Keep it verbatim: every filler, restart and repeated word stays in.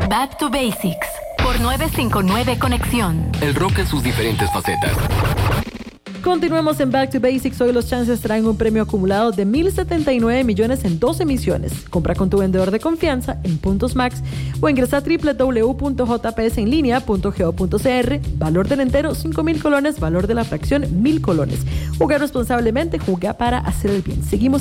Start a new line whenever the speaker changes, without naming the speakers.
Back to Basics por nueve cinco nueve Conexión.
El rock en sus diferentes facetas.
Continuemos en Back to Basics. Hoy los chances traen un premio acumulado de mil setenta y nueve millones en dos emisiones. Compra con tu vendedor de confianza en Puntos Max o ingresa a doble u doble u doble u punto j p s en línea punto go punto c r. Valor del entero cinco mil colones, valor de la fracción mil colones. Juega responsablemente, juega para hacer el bien. Seguimos